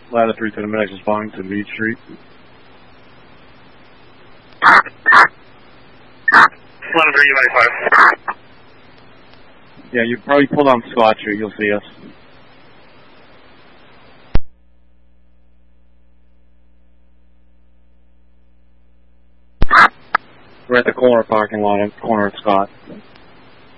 Ladder 3 to the medics responding to Mead Street. 11-3, Yeah, you probably pull down Scott Street, you'll see us. We're at the corner parking lot, at the corner of Scott.